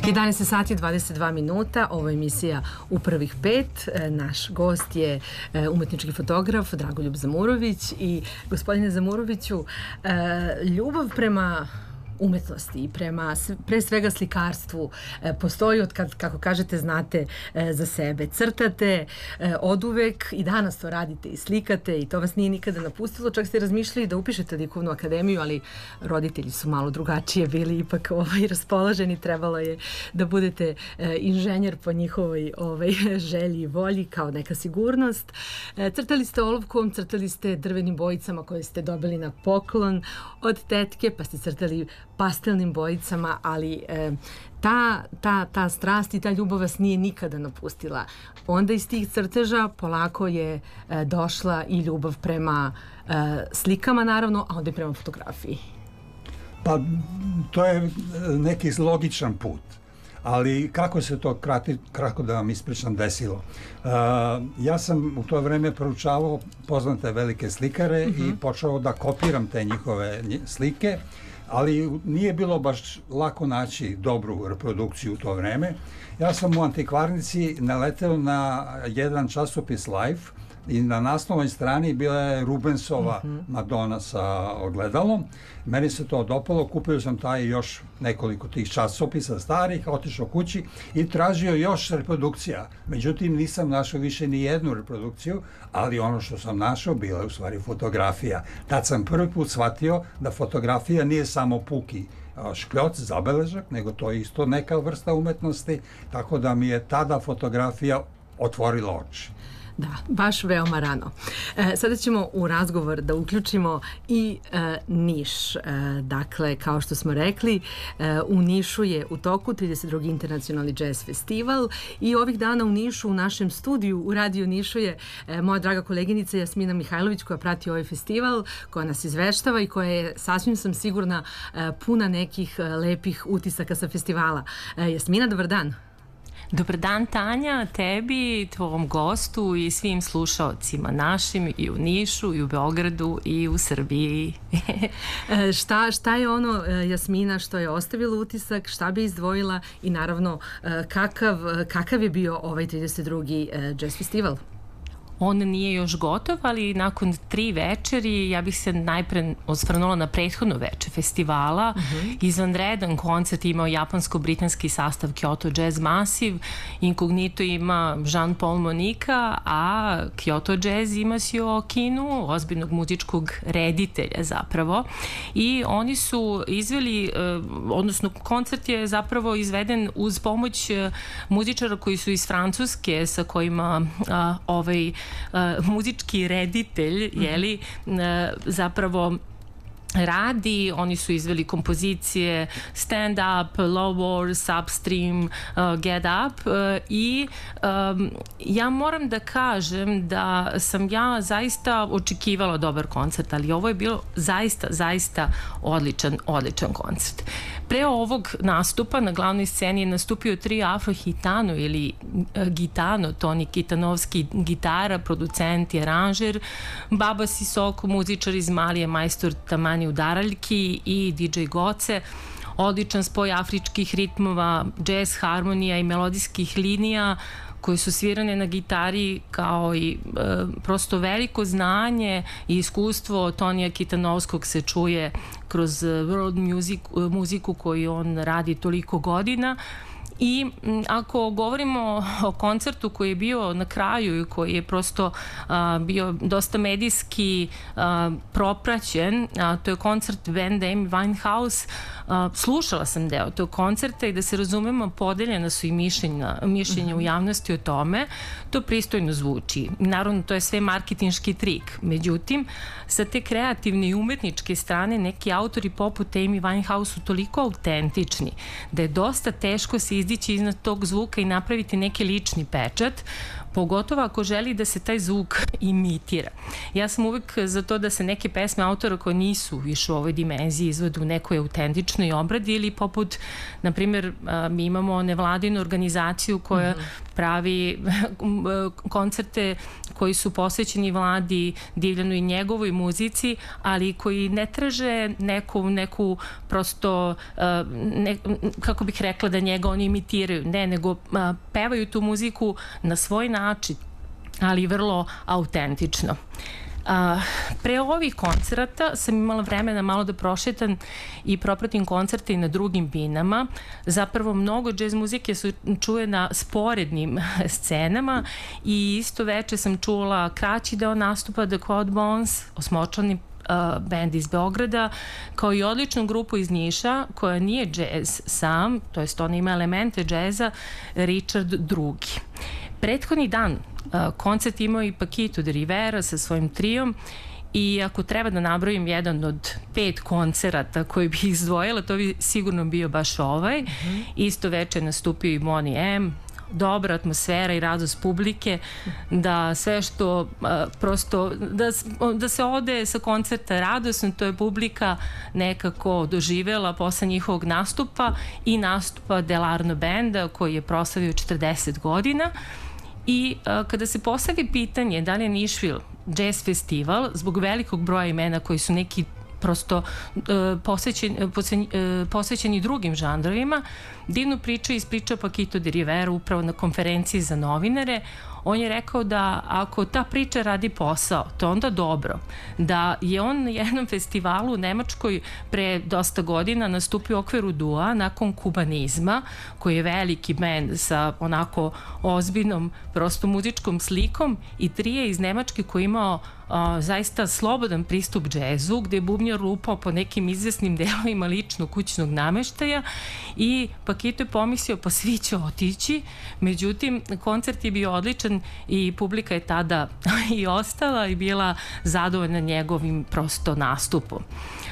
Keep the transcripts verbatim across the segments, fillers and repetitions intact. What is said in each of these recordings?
jedanaest sati dvadeset dva minuta, ovo je emisija U prvih pet. Naš gost je umetnički fotograf Dragoljub Zamurović. I gospodine Zamuroviću, ljubav prema umetnosti i prema pre svega slikarstvu postoji od kad, kako kažete, znate za sebe. Crtate od uvek i danas to radite i slikate i to vas nije nikada napustilo. Čak ste razmišljali da upišete likovnu akademiju, ali roditelji su malo drugačije bili ipak ovaj, raspoloženi. Trebalo je da budete inženjer po njihovoj ovaj, želji i volji kao neka sigurnost. Crtali ste olovkom, crtali ste drvenim bojicama koje ste dobili na poklon od tetke, pa ste crtali pastelnim bojicama, ali e, ta, ta, ta strast i ta ljubav vas nije nikada napustila. Onda iz tih crteža polako je e, došla i ljubav prema e, slikama, naravno, a onda i prema fotografiji. Pa, to je neki logičan put. Ali kako se to, krati, kratko da vam ispričam, desilo? Uh, ja sam u to vreme proučavao poznate velike slikare mm-hmm. i počeo da kopiram te njihove slike, ali nije bilo baš lako naći dobru reprodukciju u to vreme. Ja sam u antikvarnici naleteo na jedan časopis Life i na naslovnoj strani bila je Rubensova mm-hmm. Madonna sa ogledalom. Meni se to dopalo, kupio sam taj još nekoliko tih časopisa starih, otišao kući i tražio još reprodukcija. Međutim, nisam našao više ni jednu reprodukciju, ali ono što sam našao bila je u stvari fotografija. Tad sam prvi put shvatio da fotografija nije samo puki škljoc, zabeležak, nego to je isto neka vrsta umetnosti, tako da mi je tada fotografija otvorila oči. Da, baš veoma rano. E, sada ćemo u razgovor da uključimo i e, Niš. E, dakle, kao što smo rekli, e, u Nišu je u toku trideset drugi internacionalni jazz festival i ovih dana u Nišu, u našem studiju u Radio Nišu je e, moja draga koleginica Jasmina Mihajlović koja prati ovaj festival, koja nas izveštava i koja je, sasvim sam sigurna, e, puna nekih e, lepih utisaka sa festivala. E, Jasmina, dobar dan. Dobar dan, Tanja, tebi, tvom gostu i svim slušaocima našim i u Nišu, i u Beogradu, i u Srbiji. šta, šta je ono, Jasmina, što je ostavilo utisak, šta bi izdvojila i naravno kakav, kakav je bio ovaj trideset drugi jazz festival? On nije još gotov, ali nakon tri večeri ja bih se najpre osvrnula na prethodno veče festivala. Uh-huh. Izvanredan koncert imao japansko-britanski sastav Kyoto Jazz Massive, Incognito ima Jean-Paul Monika, a Kyoto Jazz ima Sio Kinu, ozbiljnog muzičkog reditelja zapravo. I oni su izveli, odnosno koncert je zapravo izveden uz pomoć muzičara koji su iz Francuske, sa kojima a, ovaj Uh, muzički reditelj, mm-hmm. jeli, uh, zapravo radi. Oni su izveli kompozicije Stand Up, Low Wars, Upstream, uh, Get Up uh, i um, ja moram da kažem da sam ja zaista očekivala dobar koncert, ali ovo je bilo zaista, zaista odličan, odličan koncert. Pre ovog nastupa na glavnoj sceni je nastupio trio Afro Hitano ili uh, Gitano, Toni Kitanovski gitara, producent i aranžer, Baba Sisoko, muzičar iz Malije, majstor Tamani Udaraljki i D J Goce. Odličan spoj afričkih ritmova, jazz harmonija i melodijskih linija koje su svirane na gitari, kao i e, prosto veliko znanje i iskustvo Tonija Kitanovskog se čuje kroz world music, muziku koju on radi toliko godina. I ako govorimo o koncertu koji je bio na kraju i koji je prosto a, bio dosta medijski a, propraćen, a, to je koncert benda Amy Winehouse. A, slušala sam deo tog koncerta i da se razumemo, podeljena su i mišljenja, mišljenja u javnosti o tome. To pristojno zvuči. Naravno, to je sve marketinški trik. Međutim, sa te kreativne i umetničke strane neki autori poput Amy Winehouse su toliko autentični da je dosta teško se izdići iznad tog zvuka i napraviti neki lični pečat, pogotovo ako želi da se taj zvuk imitira. Ja sam uvek za to da se neke pesme autora koje nisu više u ovoj dimenziji izvedu u nekoj autentičnoj obradi ili poput, na primjer, mi imamo nevladinu organizaciju koja mm-hmm. pravi koncerte koji su posvećeni Vladi Divljanu i njegovoj muzici, ali koji ne traže neku, neku prosto, ne, kako bih rekla da njega oni imitiraju, ne, nego pevaju tu muziku na svoj način, ali vrlo autentično. A, pre ovih koncerata sam imala vremena malo da prošetam i propratim koncerte i na drugim binama. Zapravo mnogo džez muzike se čuje na sporednim scenama i isto veče sam čula kraći deo nastupa The Quad Bones, osmočlani Uh, band iz Beograda, kao i odličnu grupu iz Niša koja nije džez sam, to jest ona ima elemente džeza, Richard drugi. Prethodni dan uh, koncert imao i Paquito de Rivera sa svojim trijom i ako treba da nabrojim jedan od pet koncerata koji bih izdvojila, to bi sigurno bio baš ovaj. Mm-hmm. Isto veče nastupio i Boney M, dobra atmosfera i radost publike, da sve što uh, prosto, da, da se ode sa koncerta radosno, to je publika nekako doživela posle njihovog nastupa i nastupa Delarno benda koji je proslavio četrdeset godina. I uh, kada se postavi pitanje da li je Nišvil jazz festival, zbog velikog broja imena koji su neki prosto uh, posvećeni, posvećeni, uh, posvećeni drugim žanrovima, divnu priču ispričao Paquito de Rivera upravo na konferenciji za novinare. On je rekao da ako ta priča radi posao, to onda dobro. Da je on na jednom festivalu u Nemačkoj pre dosta godina nastupio u okviru Dua nakon kubanizma, koji je veliki bend sa onako ozbiljnom prosto muzičkom slikom, i trije iz Nemačke koji je imao a, zaista slobodan pristup džezu, gde je bubnjar lupao po nekim izvesnim delovima ličnog kućnog nameštaja i Paquito je pomislio pa svi će otići, međutim koncert je bio odličan i publika je tada i ostala i bila zadovoljna njegovim prosto nastupom.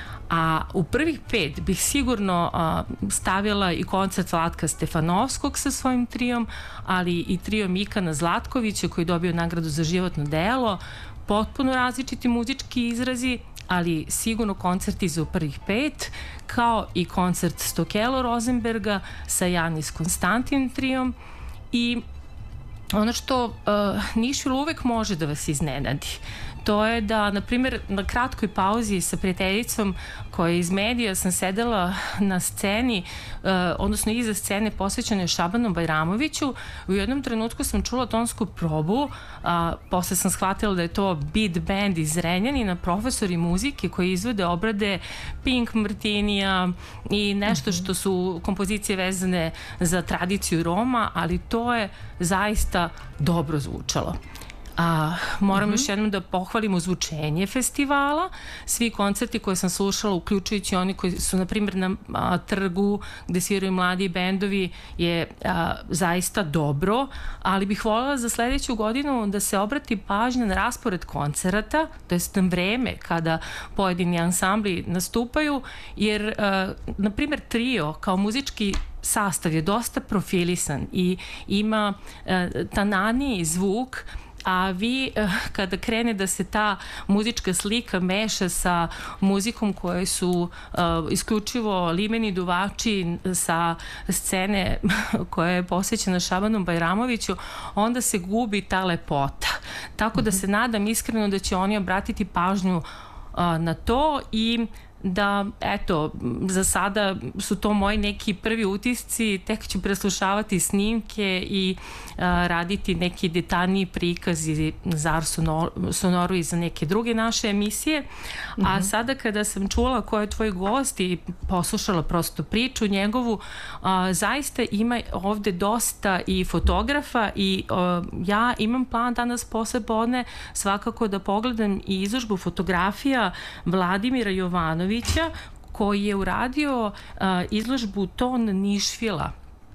A u prvih pet bih sigurno a, stavila i koncert Vlatka Stefanovskog sa svojim trijom, ali i trio Mikana Zlatkovića koji je dobio nagradu za životno delo, potpuno različiti muzički izrazi, ali sigurno koncerti za prvih pet, kao i koncert Stokelo Rosenberga sa Janis Konstantin trijom. I ono što uh, Nišvil uvek može da vas iznenadi, to je da, na primjer, na kratkoj pauzi sa prijateljicom koja je iz medija sam sedela na sceni, uh, odnosno iza scene posvećene Šabanu Bajramoviću. U jednom trenutku sam čula tonsku probu, a posle sam shvatila da je to beat band iz Renjanina, profesori muzike koji izvode obrade Pink Martinija i nešto što su kompozicije vezane za tradiciju Roma, ali to je zaista dobro zvučalo. A, moram mm-hmm. još jednom da pohvalimo zvučenje festivala. Svi koncerti koje sam slušala, uključujući oni koji su, na primjer, na a, trgu gde sviraju mladi bendovi, je a, zaista dobro, ali bih voljela za sledeću godinu da se obrati pažnja na raspored koncerata, to jest na vreme kada pojedini ansambli nastupaju, jer, a, na primjer, trio kao muzički sastav je dosta profilisan i ima a, tananiji zvuk, a vi kada krene da se ta muzička slika meša sa muzikom koje su uh, isključivo limeni duvači sa scene koja je posvećena Šabanu Bajramoviću, onda se gubi ta lepota. Tako da se nadam iskreno da će oni obratiti pažnju uh, na to i da, eto, za sada su to moji neki prvi utisci, tek ću preslušavati snimke i a, raditi neki detaljniji prikazi za Ars Sonoru i za neke druge naše emisije. Mm-hmm. A sada kada sam čula ko je tvoj gost i poslušala prosto priču njegovu, a, zaista ima ovde dosta i fotografa i a, ja imam plan danas posle podne svakako da pogledam i izložbu fotografija Vladimira Jovanovića, koji je uradio uh, izložbu Ton Nišvila.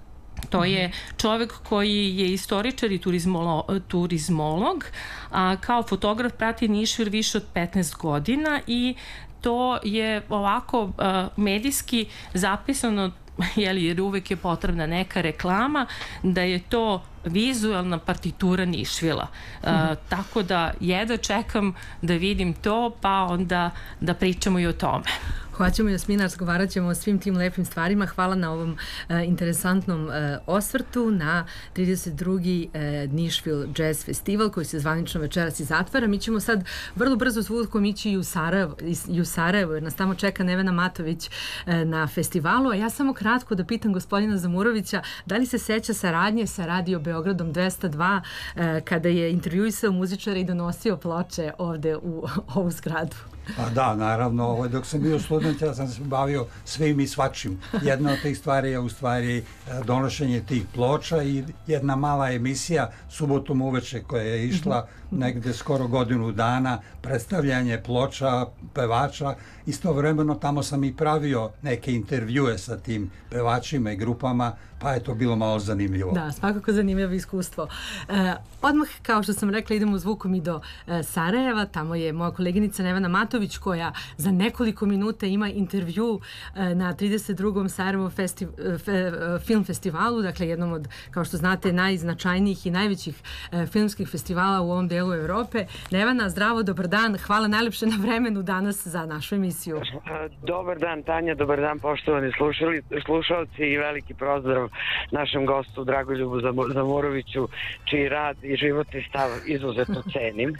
To je čovek koji je istoričar i turizmolo, turizmolog, a kao fotograf prati Nišvil više od petnaest godina i to je ovako uh, medijski zapisano, jeli, jer uvek je potrebna neka reklama, da je to vizualna partitura Nišvila. Uh, mm-hmm. Tako da jedva čekam da vidim to, pa onda da pričamo i o tome. Hoćemo, Jasmina, razgovarat ćemo o svim tim lepim stvarima. Hvala na ovom uh, interesantnom uh, osvrtu na trideset drugi Uh, Nišvil Jazz Festival koji se zvanično večeras i zatvara. Mi ćemo sad vrlo brzo zvutkom ići i u Sarajevo, i u Sarajevo jer nas tamo čeka Nevena Matović uh, na festivalu, a ja samo kratko da pitam gospodina Zamurovića da li se seća saradnje sa Radio Beogradom dvesta dva uh, kada je intervjuisao muzičara i donosio ploče ovde u ovu zgradu. Pa da, naravno, ovaj, dok sam bio student, ja sam se bavio svim i svačim. Jedna od tih stvari je u stvari donošenje tih ploča i jedna mala emisija subotom uveče koja je išla negde skoro godinu dana, predstavljanje ploča, pevača. Istovremeno tamo sam i pravio neke intervjue sa tim pevačima i grupama, pa je to bilo malo zanimljivo. Da, svakako zanimljivo iskustvo. E, odmah, kao što sam rekla, idemo zvukom i do e, Sarajeva. Tamo je moja koleginica Nevena Matović koja za nekoliko minuta ima intervju e, na trideset drugom Sarajevo festi, fe, film festivalu, dakle jednom od, kao što znate, najznačajnijih i najvećih e, filmskih festivala u ovom delu Evrope. Nevena, zdravo, dobar dan. Hvala najlepše na vremenu danas za našu emisiju. Dobar dan, Tanja, dobar dan, poštovani slušali, slušalci i veliki pozdrav našem gostu Dragoljubu Zamuroviću, čiji rad i životni stav izuzetno cenim.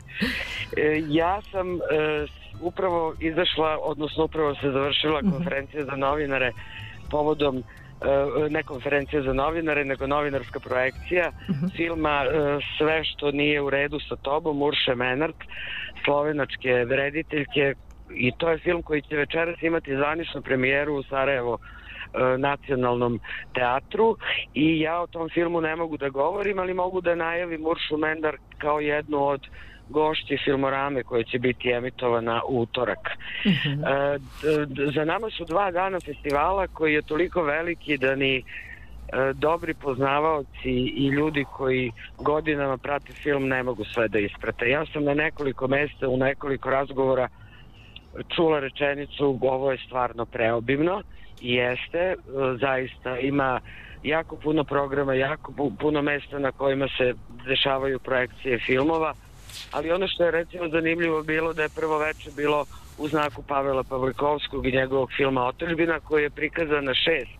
Ja sam e, upravo izašla, odnosno upravo se završila konferencija za novinare povodom, e, ne konferencija za novinare, nego novinarska projekcija filma e, Sve što nije u redu sa tobom, Urše Menart, slovenačke rediteljke, i to je film koji će večeras imati zvaničnu premijeru u Sarajevo nacionalnom teatru i ja o tom filmu ne mogu da govorim, ali mogu da najavim Uršu Menart kao jednu od gošći Filmorame koja će biti emitovana u utorak. Mm-hmm. E, d- za nama su dva dana festivala koji je toliko veliki da ni e, dobri poznavaoci i ljudi koji godinama prate film ne mogu sve da isprate. Ja sam na nekoliko mesta, u nekoliko razgovora čula rečenicu ovo je stvarno preobimno. I jeste, zaista ima jako puno programa, jako puno mesta na kojima se dešavaju projekcije filmova, ali ono što je recimo zanimljivo bilo da je prvo veče bilo u znaku Pavela Pavlikovskog i njegovog filma Otadžbina koji je prikazan na šest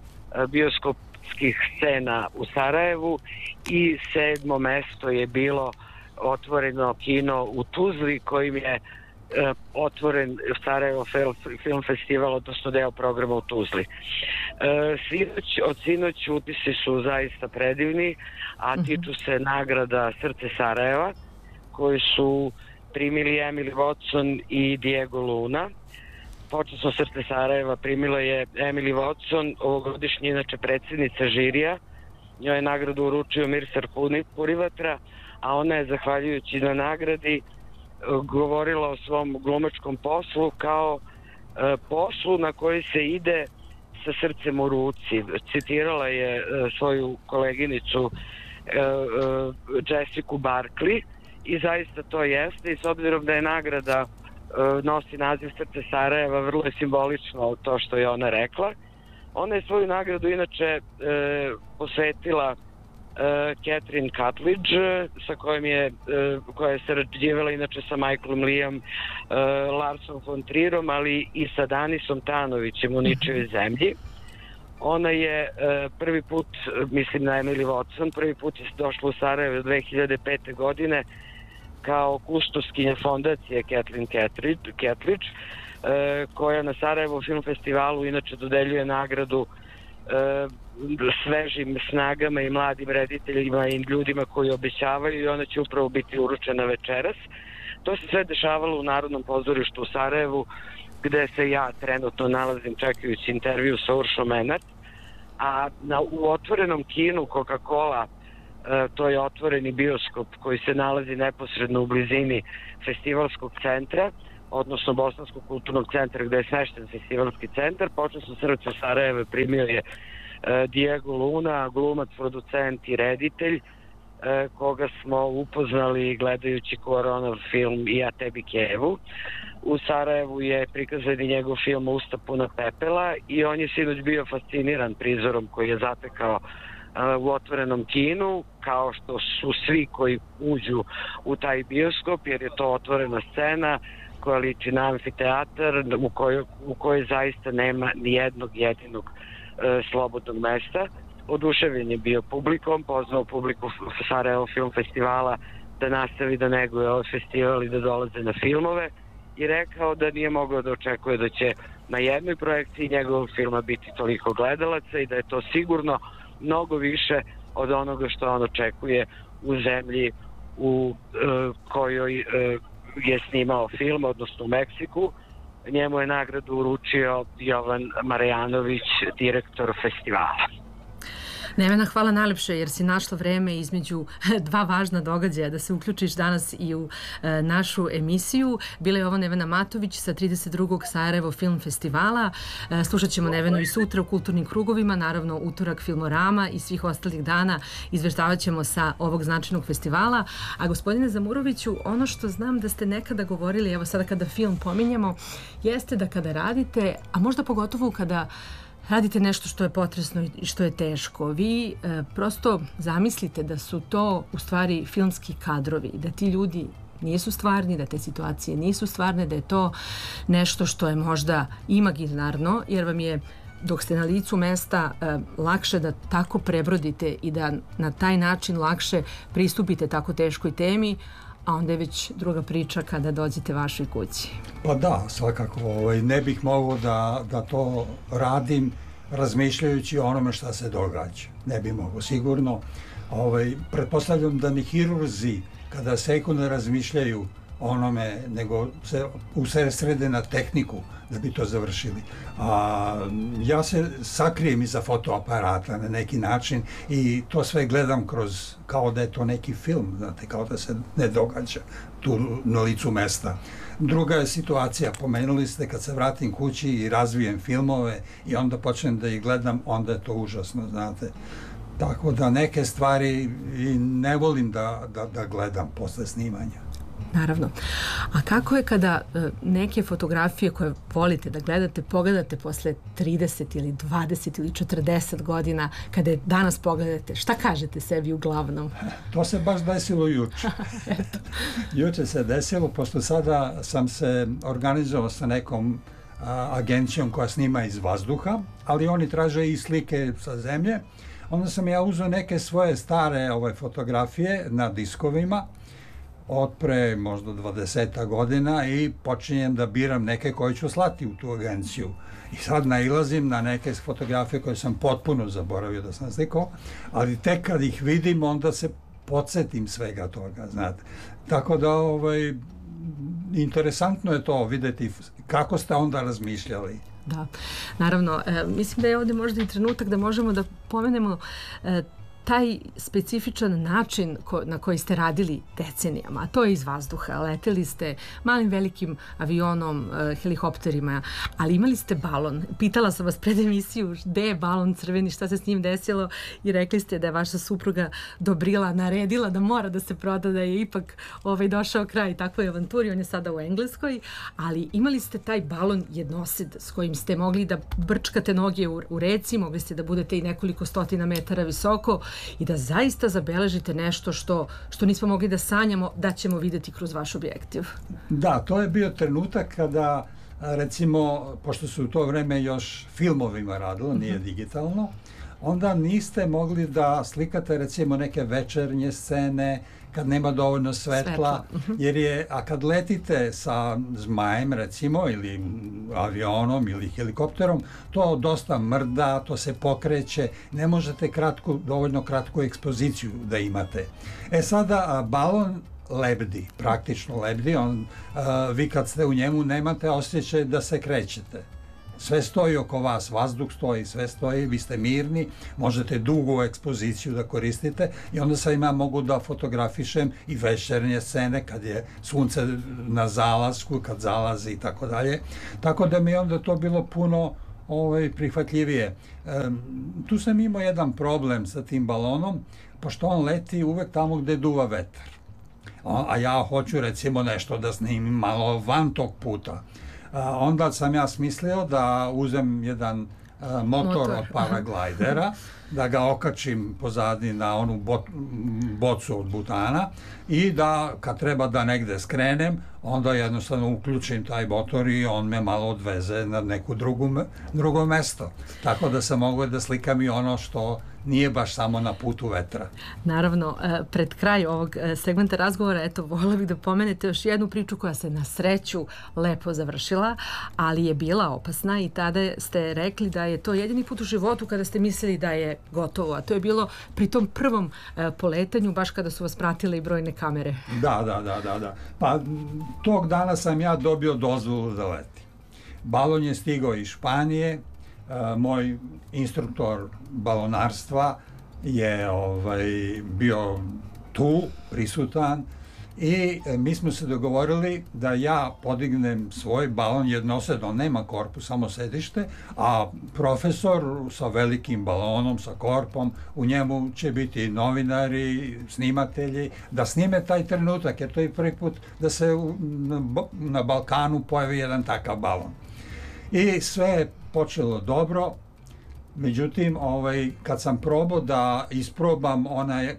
bioskopskih scena u Sarajevu i sedmo mesto je bilo otvoreno kino u Tuzli kojim je Uh, otvoren Sarajevo film festival, odnosno deo programa u Tuzli. Uh, sinoć, od sinoć utisi su zaista predivni, a tiču se nagrada Srce Sarajeva, koji su primili Emily Watson i Diego Luna. Počasno Srce Sarajeva primila je Emily Watson, ovogodišnja inače predsjednica žirija. Njoj je nagradu uručio Mirsad Purivatra, a ona je, zahvaljujući na nagradi, govorila o svom glumačkom poslu kao e, poslu na koji se ide sa srcem u ruci. Citirala je e, svoju koleginicu e, e, Jessica Barkley i zaista to jeste i s obzirom da je nagrada e, nosi naziv Srce Sarajeva, vrlo je simbolično to što je ona rekla. Ona je svoju nagradu inače e, posvetila Uh, Catherine Cutledge, sa kojom je, uh, koja je sarađivala inače sa Michaelom Leeom, uh, Larsom von Trierom, ali i sa Danisom Tanovićem u Ničevoj zemlji. Ona je uh, prvi put, mislim na Emily Watson, prvi put je došla u Sarajevo dve hiljade pete. godine kao kustoskinja fondacije Kathleen Cutledge, uh, koja na Sarajevo film festivalu inače dodeljuje nagradu uh, svežim snagama i mladim rediteljima i ljudima koji obećavaju i ona će upravo biti uručena večeras. To se sve dešavalo u Narodnom pozorištu u Sarajevu gde se ja trenutno nalazim čekajući intervju sa Uršom Menart, a na, u otvorenom kinu Coca-Cola, e, to je otvoreni bioskop koji se nalazi neposredno u blizini festivalskog centra, odnosno Bosanskog kulturnog centra gde je smešten festivalski centar. Počasno Srce Sarajeva primio je Diego Luna, glumac, producent i reditelj, koga smo upoznali gledajući Koronov film I ja tebi Kevu. U Sarajevu je prikazan i njegov film Usta puna pepela i on je sinoć bio fasciniran prizorom koji je zatekao u otvorenom kinu, kao što su svi koji uđu u taj bioskop, jer je to otvorena scena, koja liči na amfiteatar, u kojoj, u kojoj zaista nema ni jednog jedinog e, slobodnog mesta. Oduševljen je bio publikom, pozvao publiku Sarajevo film festivala da nastavi da neguje ovaj festival i da dolaze na filmove i rekao da nije mogao da očekuje da će na jednoj projekciji njegovog filma biti toliko gledalaca i da je to sigurno mnogo više od onoga što on očekuje u zemlji u e, kojoj e, je snimao film, odnosno u Meksiku. Njemu je nagradu uručio Jovan Marjanović, direktor festivala. Nevena, hvala najlepše jer si našla vreme između dva važna događaja da se uključiš danas i u e, našu emisiju. Bila je ovo Nevena Matović sa trideset drugog Sarajevo film festivala. E, slušat ćemo Nevenu i sutra u kulturnim krugovima, naravno utorak Filmorama i svih ostalih dana izveštavat ćemo sa ovog značajnog festivala. A gospodine Zamuroviću, ono što znam da ste nekada govorili, evo sada kada film pominjemo, jeste da kada radite, a možda pogotovo kada radite nešto što je potresno i što je teško, vi e, prosto zamislite da su to u stvari filmski kadrovi, da ti ljudi nisu stvarni, da te situacije nisu stvarne, da je to nešto što je možda imaginarno, jer vam je dok ste na licu mesta e, lakše da tako prebrodite i da na taj način lakše pristupite tako teškoj temi, a onda je već druga priča kada dođete vašoj kući. Pa da, svakako. Ovaj, ne bih mogao da, da to radim razmišljajući o onome šta se događa. Ne bih mogao, sigurno. Ovaj, pretpostavljam da ni hirurzi, kada sekunde ne razmišljaju o onome, nego se usredsrede na tehniku da bi to završili. A, ja se sakrijem iza fotoaparata na neki način i to sve gledam kroz, kao da je to neki film, znate, kao da se ne događa tu na licu mesta. Druga je situacija, pomenuli ste, kad se vratim kući i razvijem filmove i onda počnem da ih gledam, onda je to užasno, znate. Tako da neke stvari i ne volim da, da, da gledam posle snimanja. Naravno. A kako je kada e, neke fotografije koje volite da gledate, pogledate posle trideset ili dvadeset ili četrdeset godina, kada je danas pogledate, šta kažete sebi uglavnom? To se baš desilo juče. Juče se desilo, pošto sada sam se organizovao sa nekom a, agencijom koja snima iz vazduha, ali oni traže i slike sa zemlje. Onda sam ja uzeo neke svoje stare ove fotografije na diskovima, od pre možda dvadeset godina i počinjem da biram neke koje ću slati u tu agenciju. I sad nailazim na neke fotografije koje sam potpuno zaboravio da sam slikao, ali tek kad ih vidim onda se podsjetim svega toga, znate. Tako da ovaj, interesantno je to videti kako ste onda razmišljali. Da, naravno. E, mislim da je ovdje možda i trenutak da možemo da pomenemo e, taj specifičan način ko, na koji ste radili decenijama, a to je iz vazduha. Leteli ste malim velikim avionom, e, helikopterima, ali imali ste balon. Pitala sam vas pred emisiju gde je balon crveni, šta se s njim desilo i rekli ste da je vaša supruga Dobrila naredila da mora da se proda, da je ipak ovaj, došao kraj takvoj avanturi. On je sada u Engleskoj, ali imali ste taj balon jednosed s kojim ste mogli da brčkate noge u, u reci, mogli ste da budete i nekoliko stotina metara visoko i da zaista zabeležite nešto što, što nismo mogli da sanjamo da ćemo vidjeti kroz vaš objektiv. Da, to je bio trenutak kada, recimo, pošto su u to vreme još filmovima radilo, nije mm-hmm. digitalno, onda niste mogli da slikate, recimo, neke večernje scene, kad nema dovoljno svetla, Svetla. Mm-hmm. jer je, a kad letite sa zmajem, recimo, ili avionom, ili helikopterom, to dosta mrda, to se pokreće, ne možete kratku, dovoljno kratku ekspoziciju da imate. E sada, a, balon lebdi, praktično lebdi, on, a, vi kad ste u njemu nemate osjećaj da se krećete. Sve stoji oko vas, vazduh stoji, sve stoji, vi ste mirni, možete dugu ekspoziciju da koristite i onda sam ja mogu da fotografišem i večernje scene kad je sunce na zalasku, kad zalazi i tako dalje. Tako da mi je onda to bilo puno ovaj, prihvatljivije. E, tu sam imao jedan problem sa tim balonom, pošto on leti uvek tamo gde duva vetar. A, a ja hoću recimo nešto da snimim malo van tog puta. A, onda sam ja smislio da uzem jedan a, motor, motor od paraglidera da ga okačim pozadnji na onu bot, bocu od butana i da kad treba da negde skrenem, onda jednostavno uključim taj motor i on me malo odveze na neku drugu, drugo mesto. Tako da sam mogao da slikam i ono što nije baš samo na putu vetra. Naravno, pred kraj ovog segmenta razgovora, eto, voljela bih da pomenete još jednu priču koja se na sreću lepo završila, ali je bila opasna i tada ste rekli da je to jedini put u životu kada ste mislili da je gotovo, a to je bilo pri tom prvom poletanju, baš kada su vas pratile i brojne kamere. Da, da, da, da, da. Pa tog dana sam ja dobio dozvolu da letim. Balon je stigao iz Španije, moj instruktor balonarstva je ovaj, bio tu, prisutan i mi smo se dogovorili da ja podignem svoj balon jednosedno, nema korpus, samo sedište, a profesor sa velikim balonom, sa korpom, u njemu će biti novinari, snimatelji, da snime taj trenutak, jer to je prvi put da se na Balkanu pojavi jedan takav balon. I sve je počelo dobro, međutim, ovaj, kad sam probao da isprobam onaj,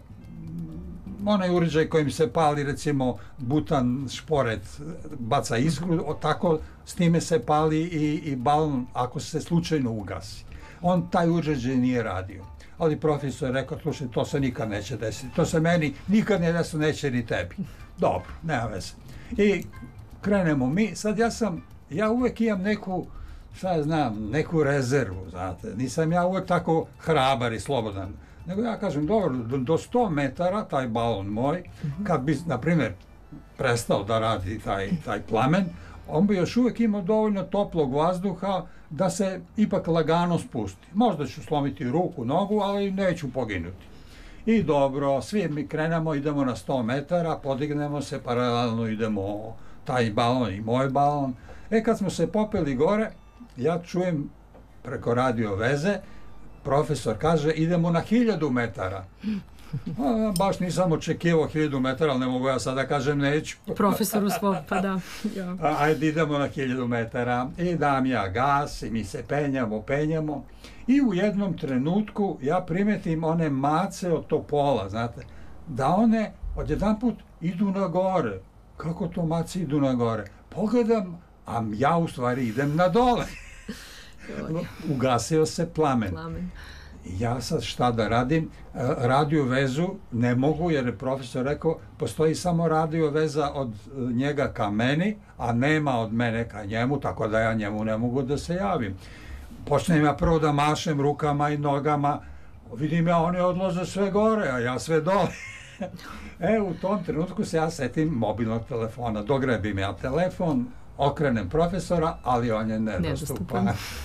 onaj uređaj kojim se pali, recimo, butan šporet, baca iskru, tako s time se pali i, i balon ako se slučajno ugasi. On taj uređaj nije radio. Ali profesor je rekao, slušaj, to se nikad neće desiti. To se meni nikad ne desilo, neće ni tebi. Dobro, nema veze. I krenemo mi. Sad ja sam, ja uvek imam neku, šta ja znam, neku rezervu, znate. Nisam ja uvek tako hrabar i slobodan. Nego ja kažem, dobro, do, do sto metara, taj balon moj, kad bi, na primjer, prestao da radi taj, taj plamen, on bi još uvijek imao dovoljno toplog vazduha da se ipak lagano spusti. Možda ću slomiti ruku, nogu, ali neću poginuti. I dobro, svi mi krenemo, idemo na sto metara, podignemo se, paralelno idemo taj balon i moj balon. E, kad smo se popeli gore, ja čujem preko radio veze, profesor kaže, idemo na hiljadu metara. A, baš nisam očekivao hiljadu metara, ali ne mogu ja sad da kažem neću. Profesoru svog, pa da. Ja. A, ajde, idemo na hiljadu metara. I dam ja gas i mi se penjamo, penjamo. I u jednom trenutku ja primetim one mace od topola, znate, da one odjedanput idu na gore. Kako to mace idu na gore? Pogledam, a ja u stvari idem na dole. Ugasio se plamen. Plamen. Ja sad šta da radim? Radio vezu ne mogu, jer je profesor rekao, postoji samo radio veza od njega ka meni, a nema od mene ka njemu, tako da ja njemu ne mogu da se javim. Počnem ja prvo da mašem rukama i nogama, vidim ja, oni odlaze sve gore, a ja sve dole. E, u tom trenutku se ja setim mobilnog telefona, dogrebim ja telefon, okrenem profesora, ali on je nedostupan.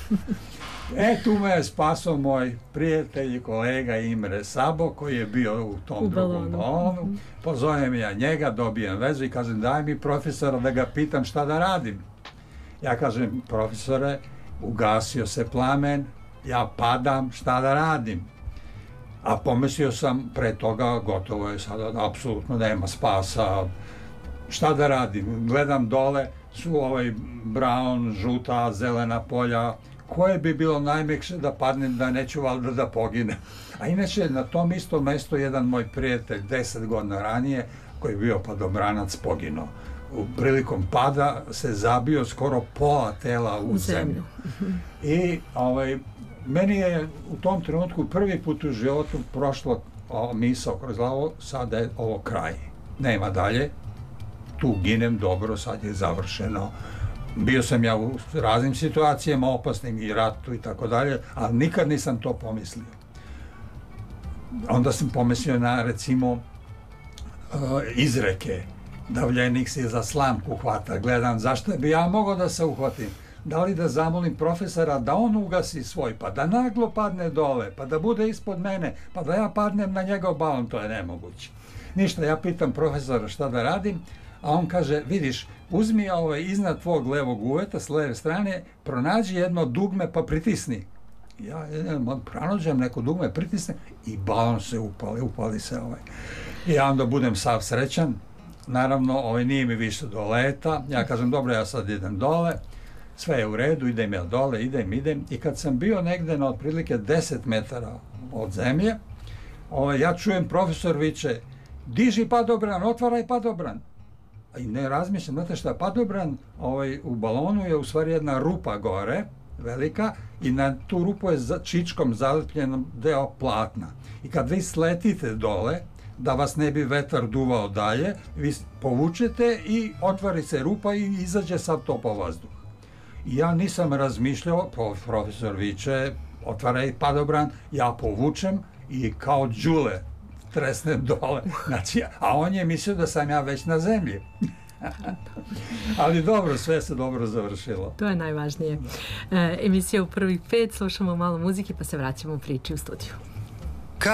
E, tu me je spasao moj prijatelj i kolega Imre Sabo, koji je bio u tom u drugom balonu. Pozovem ja njega, dobijem vezu i kažem, daj mi profesora da ga pitam šta da radim. Ja kažem, profesore, ugasio se plamen, ja padam, šta da radim? A pomislio sam, pre toga, gotovo je sada, apsolutno nema spasa, šta da radim? Gledam dole, su ovaj brown, žuta, zelena polja, koje bi bilo najmekše da padnem, da neću valjda da poginem. A inače, na tom istom mestu jedan moj prijatelj, deset godina ranije, koji je bio padobranac, poginuo. U prilikom pada se zabio skoro pola tela u, u zemlju. I ovaj, meni je u tom trenutku prvi put u životu prošlo misao kroz glavu, sada je ovo kraj. Nema dalje, tu ginem, dobro, sad je završeno. Bio sam ja u raznim situacijama, opasnim i ratu i tako dalje, ali nikad nisam to pomislio. Onda sam pomislio na, recimo, izreke. Davljenik se za slamku hvata. Gledam, zašto bi ja mogao da se uhvatim? Da li da zamolim profesora da on ugasi svoj, pa da naglo padne dole, pa da bude ispod mene, pa da ja padnem na njegov balon, to je nemoguće. Ništa, ja pitam profesora šta da radim, a on kaže, vidiš, uzmi ovaj iznad tvog levog uveta s leve strane, pronađi jedno dugme pa pritisni. Ja pronađem neko dugme, pritisne i balon se upali, upali se ovaj. I ja onda budem sav srećan, naravno, ovaj nije mi više do leta, ja kažem, dobro, ja sad idem dole, sve je u redu, idem ja dole, idem, idem, i kad sam bio negde na otprilike deset metara od zemlje. Ovaj, ja čujem profesor viče, diži padobran, otvaraj padobran. I ne razmišljam, znate šta, padobran ovaj, u balonu je u stvari jedna rupa gore, velika, i na tu rupu je za, čičkom zalepljen deo platna. I kad vi sletite dole, da vas ne bi vetar duvao dalje, vi povučete i otvari se rupa i izađe sav topao vazduh. I ja nisam razmišljao, profesor viče, otvaraj padobran, ja povučem i kao đule tresnem dole. Znači, a on je mislio da sam ja već na zemlji. Ali dobro, sve se dobro završilo. To je najvažnije. E, emisija u prvih pet, slušamo malo muzike pa se vraćamo u priči u studiju.